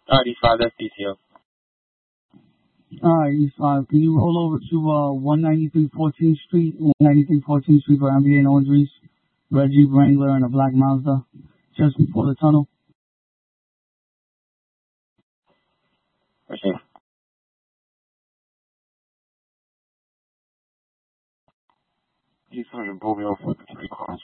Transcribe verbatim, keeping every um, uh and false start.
Alright, East five, that's detail. Alright, East five, can you roll over to uh one ninety-three fourteenth Street, one ninety-three fourteenth Street for Ambient Orange Reese, red Jeep Wrangler and a black Mazda, just before the tunnel. Okay. He's hundred Bovio for three cars.